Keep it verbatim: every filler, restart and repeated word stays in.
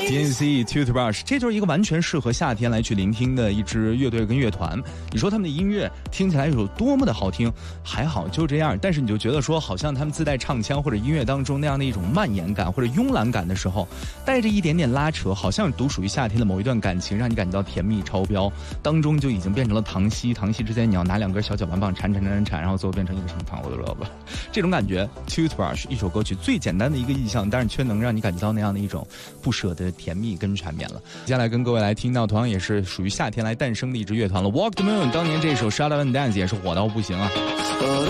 D N C Toothbrush， 这就是一个完全适合夏天来去聆听的一支乐队跟乐团。你说他们的音乐听起来有多么的好听，还好就这样，但是你就觉得说好像他们自带唱腔或者音乐当中那样的一种蔓延感或者慵懒感的时候，带着一点点拉扯，好像独属于夏天的某一段感情，让你感觉到甜蜜超标，当中就已经变成了糖稀，糖稀之间你要拿两根小搅拌棒铲铲铲铲铲，然后最后变成一个什么糖我都知道吧。这种感觉 Toothbrush 一首歌曲最简单的一个意象，但是却能让你感觉到那样的一种不舍的甜蜜跟缠绵了。接下来跟各位来听到同样也是属于夏天来诞生的一支乐团了 Walk the Moon， 当年这首 Shut Up and Dance 也是火到不行啊。